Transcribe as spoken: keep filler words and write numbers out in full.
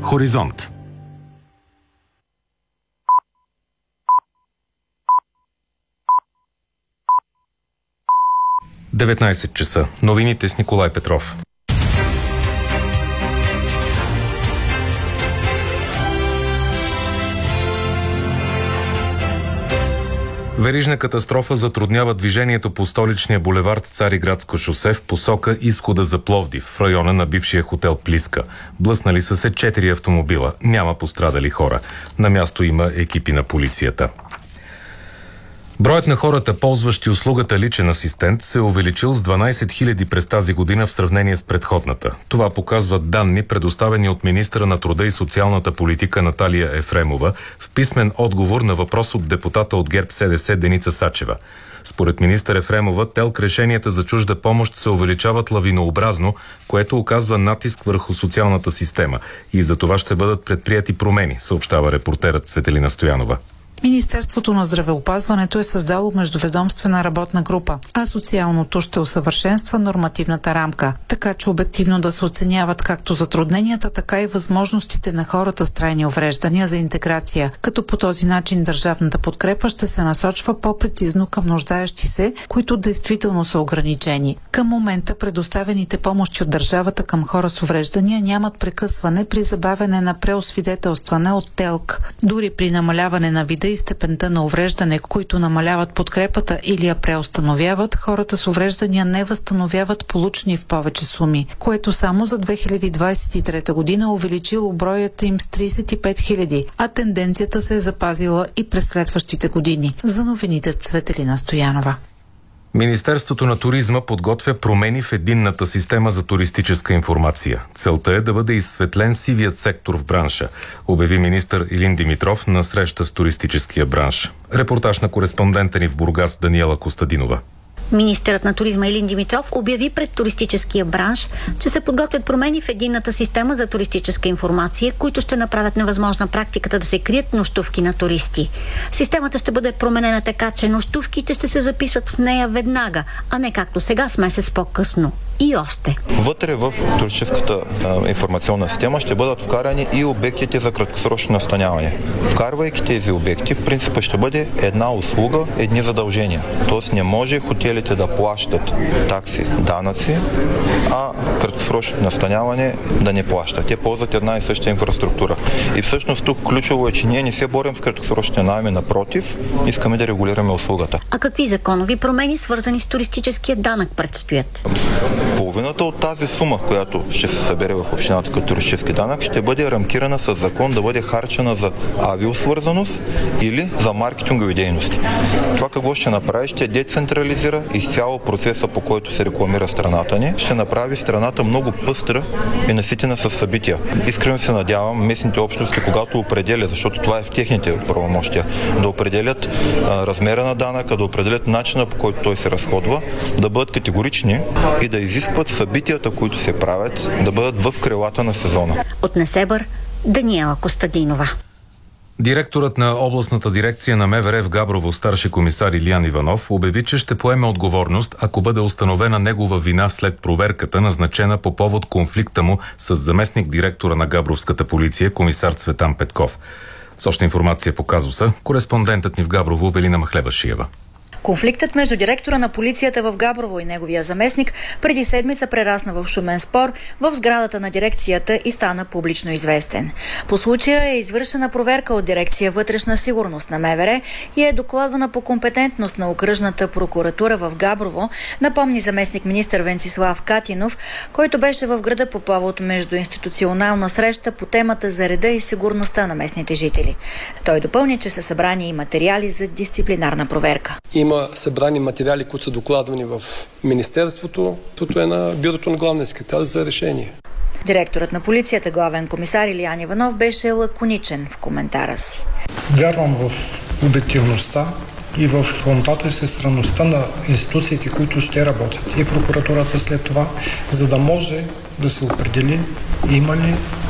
Хоризонт. деветнайсет часа. Новините с Николай Петров. Верижна катастрофа затруднява движението по столичния булевард Цариградско шосе в посока изхода за Пловдив, в района на бившия хотел Плиска. Блъснали са се четири автомобила. Няма пострадали хора. На място има екипи на полицията. Броят на хората, ползващи услугата личен асистент, се е увеличил с дванайсет хиляди през тази година в сравнение с предходната. Това показват данни, предоставени от министъра на труда и социалната политика Наталия Ефремова в писмен отговор на въпрос от депутата от ГЕРБ СДС Деница Сачева. Според министър Ефремова, ТЕЛК решенията за чужда помощ се увеличават лавинообразно, което оказва натиск върху социалната система и за това ще бъдат предприяти промени, съобщава репортерът Цветелина Стоянова. Министерството на здравеопазването е създало междуведомствена работна група, а социалното ще усъвършенства нормативната рамка, така че обективно да се оценяват както затрудненията, така и възможностите на хората с трайни увреждания за интеграция, като по този начин държавната подкрепа ще се насочва по-прецизно към нуждаещи се, които действително са ограничени. Към момента предоставените помощи от държавата към хора с увреждания нямат прекъсване при забавяне на преосвидетелстване от ТЕЛК. Дори при намаляване на вида и степента на увреждане, които намаляват подкрепата или я преустановяват, хората с увреждания не възстановяват получени в повече суми, което само за две хиляди двадесет и трета година увеличило броята им с тридесет и пет хиляди, а тенденцията се е запазила и през следващите години. За новините Цветелина Стоянова. Министерството на туризма подготвя промени в единната система за туристическа информация. Целта е да бъде изсветлен сивият сектор в бранша, обяви министър Илин Димитров на среща с туристическия бранш. Репортаж на кореспондента ни в Бургас Даниела Костадинова. Министърът на туризма Илин Димитров обяви пред туристическия бранш, че се подготвят промени в единната система за туристическа информация, които ще направят невъзможна практиката да се крият нощувки на туристи. Системата ще бъде променена така, че нощувките ще се записват в нея веднага, а не както сега с месец по-късно. И още. Вътре в туристическата а, информационна система ще бъдат вкарани и обектите за краткосрочно настаняване. Вкарвайки тези обекти, в принципа ще бъде една услуга, едни задължения. Тоест не може хотелите да плащат такси, данъци, а краткосрочно настаняване да не плащат. Те ползват една и съща инфраструктура. И всъщност тук ключово е, че ние не се борим с краткосрочни наеми, напротив, искаме да регулираме услугата. А какви законови промени, свързани с туристическия данък, предстоят? Половината от тази сума, която ще се събере в общината като туристически данък, ще бъде рамкирана с закон да бъде харчена за авиосвързаност или за маркетингови дейности. Това какво ще направи? Ще децентрализира изцяло процеса, по който се рекламира страната ни. Ще направи страната много пъстра и наситена със събития. Искрено се надявам местните общности, когато определят, защото това е в техните правомощия, да определят а, размера на данъка, да определят начина, по който той се разходва, да бъдат категорични и да изискват събитията, които се правят, да бъдат в крилата на сезона. От Несебър, Даниела Костадинова. Директорът на областната дирекция на МВР в Габрово, старши комисар Илиян Иванов, обяви, че ще поеме отговорност, ако бъде установена негова вина след проверката, назначена по повод конфликта му с заместник директора на Габровската полиция, комисар Цветан Петков. С още информация по казуса, кореспондентът ни в Габрово Велина Махлебашиева. Конфликтът между директора на полицията в Габрово и неговия заместник преди седмица прерасна в шумен спор в сградата на дирекцията и стана публично известен. По случая е извършена проверка от дирекция вътрешна сигурност на МВР и е докладвана по компетентност на окръжната прокуратура в Габрово, напомни заместник министър Венцислав Катинов, който беше в града по повод междуинституционална среща по темата за реда и сигурността на местните жители. Той допълни, че са събрани и материали за дисциплинарна проверка. Има събрани материали, които са докладвани в Министерството, което е на бюрото на главния секретар за решение. Директорът на полицията, главен комисар Илиян Иванов, беше лаконичен в коментара си. Вярвам в обективността и в фронтата и всестранността на институциите, които ще работят и прокуратурата след това, за да може да се определи има ли